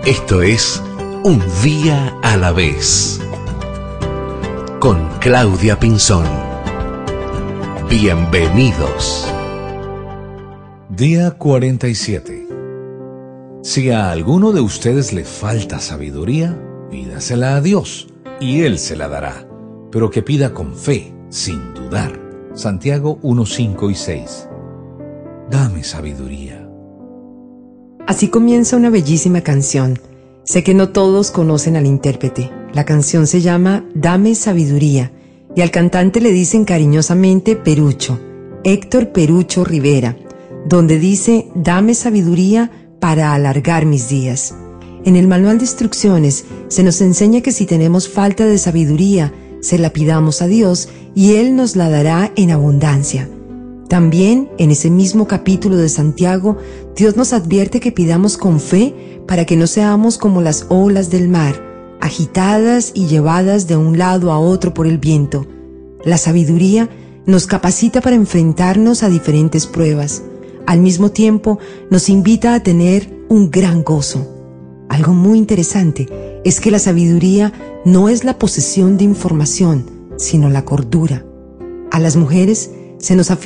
Esto es Un Día a la Vez, con Claudia Pinzón. Bienvenidos. Día 47. Si a alguno de ustedes le falta sabiduría, pídasela a Dios, y Él se la dará, pero que pida con fe, sin dudar. Santiago 1, 5 y 6. Dame sabiduría. Así comienza una bellísima canción. Sé que no todos conocen al intérprete. La canción se llama Dame sabiduría y al cantante le dicen cariñosamente Perucho, Héctor Perucho Rivera, donde dice: dame sabiduría para alargar mis días. En el manual de instrucciones se nos enseña que si tenemos falta de sabiduría, se la pidamos a Dios y Él nos la dará en abundancia. También, en ese mismo capítulo de Santiago, Dios nos advierte que pidamos con fe para que no seamos como las olas del mar, agitadas y llevadas de un lado a otro por el viento. La sabiduría nos capacita para enfrentarnos a diferentes pruebas. Al mismo tiempo, nos invita a tener un gran gozo. Algo muy interesante es que la sabiduría no es la posesión de información, sino la cordura. A las mujeres se nos afirma